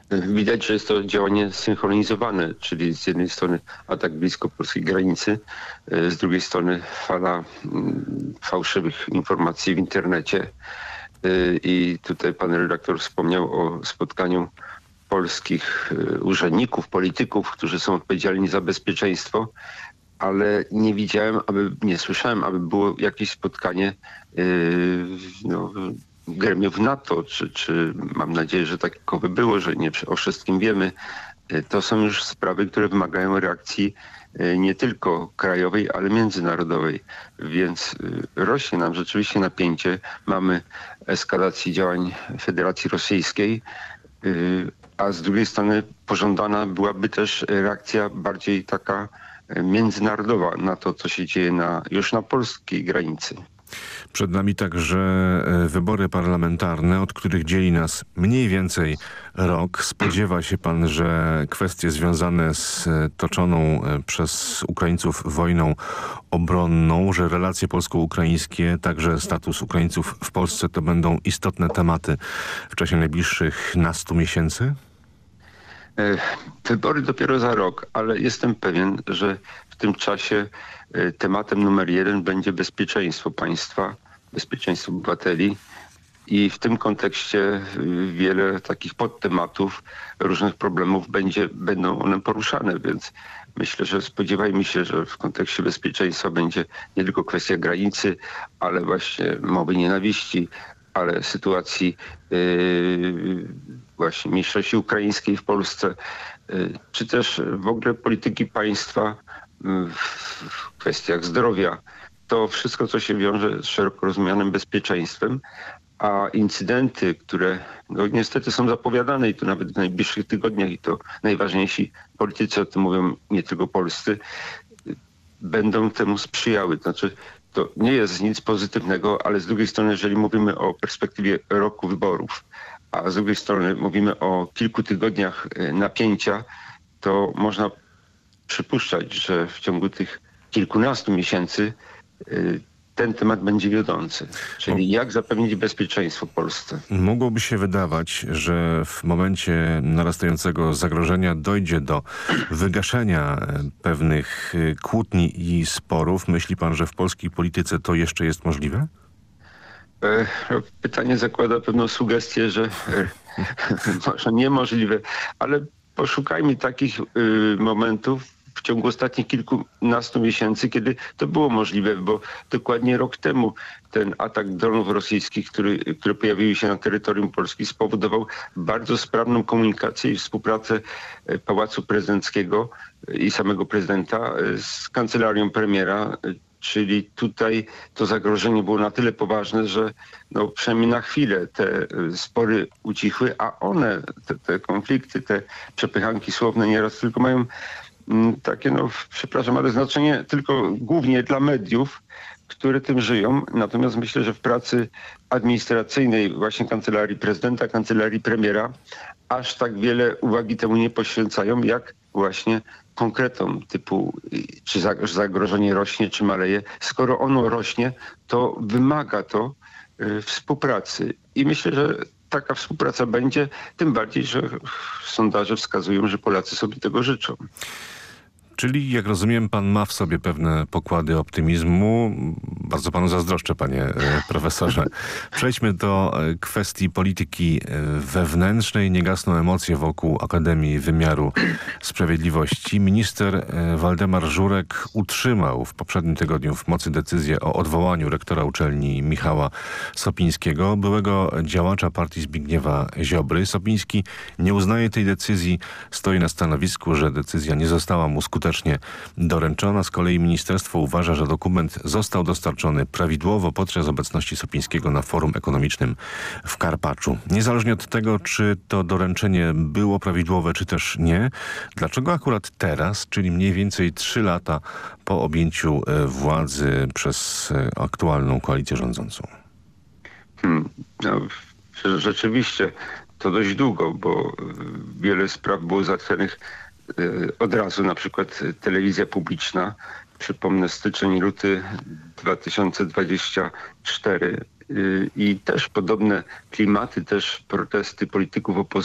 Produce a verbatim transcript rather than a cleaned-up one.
Widać, że jest to działanie synchronizowane, czyli z jednej strony atak blisko polskiej granicy, z drugiej strony fala fałszywych informacji w internecie. I tutaj pan redaktor wspomniał o spotkaniu polskich urzędników, polityków, którzy są odpowiedzialni za bezpieczeństwo, ale nie widziałem, aby, nie słyszałem, aby było jakieś spotkanie no, gremiów NATO, czy, czy mam nadzieję, że takowe było, że nie o wszystkim wiemy. To są już sprawy, które wymagają reakcji nie tylko krajowej, ale międzynarodowej. Więc rośnie nam rzeczywiście napięcie. Mamy eskalację działań Federacji Rosyjskiej, a z drugiej strony pożądana byłaby też reakcja bardziej taka międzynarodowa na to, co się dzieje na, już na polskiej granicy. Przed nami także wybory parlamentarne, od których dzieli nas mniej więcej rok. Spodziewa się pan, że kwestie związane z toczoną przez Ukraińców wojną obronną, że relacje polsko-ukraińskie, także status Ukraińców w Polsce to będą istotne tematy w czasie najbliższych nastu miesięcy? Wybory dopiero za rok, ale jestem pewien, że w tym czasie tematem numer jeden będzie bezpieczeństwo państwa, bezpieczeństwo obywateli i w tym kontekście wiele takich podtematów, różnych problemów będzie, będą one poruszane, więc myślę, że spodziewajmy się, że w kontekście bezpieczeństwa będzie nie tylko kwestia granicy, ale właśnie mowy nienawiści, ale sytuacji yy, właśnie mniejszości ukraińskiej w Polsce, yy, czy też w ogóle polityki państwa yy, w kwestiach zdrowia. To wszystko, co się wiąże z szeroko rozumianym bezpieczeństwem, a incydenty, które no, niestety są zapowiadane i to nawet w najbliższych tygodniach i to najważniejsi politycy o tym mówią, nie tylko polscy, yy, będą temu sprzyjały. Znaczy, to nie jest nic pozytywnego, ale z drugiej strony, jeżeli mówimy o perspektywie roku wyborów, a z drugiej strony mówimy o kilku tygodniach napięcia, to można przypuszczać, że w ciągu tych kilkunastu miesięcy ten temat będzie wiodący. Czyli jak zapewnić bezpieczeństwo Polsce. Mogłoby się wydawać, że w momencie narastającego zagrożenia dojdzie do wygaszenia pewnych kłótni i sporów. Myśli pan, że w polskiej polityce to jeszcze jest możliwe? Pytanie zakłada pewną sugestię, że może niemożliwe, ale poszukajmy takich momentów w ciągu ostatnich kilkunastu miesięcy, kiedy to było możliwe, bo dokładnie rok temu ten atak dronów rosyjskich, który, które pojawiły się na terytorium Polski, spowodował bardzo sprawną komunikację i współpracę Pałacu Prezydenckiego i samego prezydenta z kancelarią premiera. Czyli tutaj to zagrożenie było na tyle poważne, że no, przynajmniej na chwilę te spory ucichły, a one, te, te konflikty, te przepychanki słowne nieraz tylko mają takie, no przepraszam, ale znaczenie tylko głównie dla mediów, które tym żyją. Natomiast myślę, że w pracy administracyjnej właśnie Kancelarii Prezydenta, Kancelarii Premiera aż tak wiele uwagi temu nie poświęcają, jak właśnie konkretom typu czy zagrożenie rośnie, czy maleje. Skoro ono rośnie, to wymaga to y, współpracy. I myślę, że taka współpraca będzie, tym bardziej, że sondaże wskazują, że Polacy sobie tego życzą. Czyli, jak rozumiem, pan ma w sobie pewne pokłady optymizmu. Bardzo panu zazdroszczę, panie profesorze. Przejdźmy do kwestii polityki wewnętrznej. Nie gasną emocje wokół Akademii Wymiaru Sprawiedliwości. Minister Waldemar Żurek utrzymał w poprzednim tygodniu w mocy decyzję o odwołaniu rektora uczelni Michała Sopińskiego, byłego działacza partii Zbigniewa Ziobry. Sopiński nie uznaje tej decyzji, stoi na stanowisku, że decyzja nie została mu skutecznie doręczona. Z kolei ministerstwo uważa, że dokument został dostarczony prawidłowo podczas obecności Sopińskiego na forum ekonomicznym w Karpaczu. Niezależnie od tego, czy to doręczenie było prawidłowe, czy też nie, dlaczego akurat teraz, czyli mniej więcej trzy lata po objęciu władzy przez aktualną koalicję rządzącą? Hmm, no, rzeczywiście to dość długo, bo wiele spraw było załatwionych od razu, na przykład telewizja publiczna, przypomnę styczeń, luty dwa tysiące dwudziesty czwarty i też podobne klimaty, też protesty polityków opozycji.